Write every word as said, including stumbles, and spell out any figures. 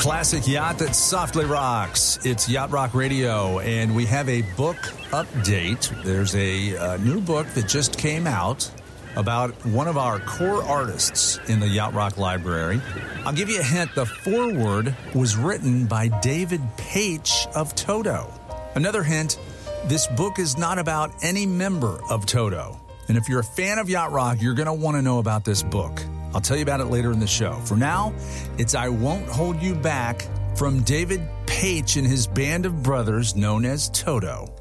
classic yacht that softly rocks. It's Yacht Rock Radio, and we have a book update. There's a uh, new book that just came out about one of our core artists in the Yacht Rock Library. I'll give you a hint. The foreword was written by David Paich of Toto. Another hint, this book is not about any member of Toto. And if you're a fan of Yacht Rock, you're going to want to know about this book. I'll tell you about it later in the show. For now, it's I Won't Hold You Back from David Paich and his band of brothers known as Toto.